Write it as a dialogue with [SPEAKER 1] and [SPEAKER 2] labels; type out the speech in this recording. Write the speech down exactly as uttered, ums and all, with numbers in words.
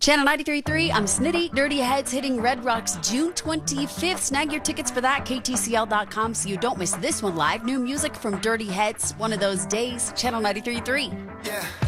[SPEAKER 1] Channel ninety-three point three, I'm Snitty. Dirty Heads hitting Red Rocks June twenty-fifth. Snag your tickets for that, K T C L dot com, so you don't miss this one live. New music from Dirty Heads, one of those days. Channel ninety-three point three.
[SPEAKER 2] Yeah.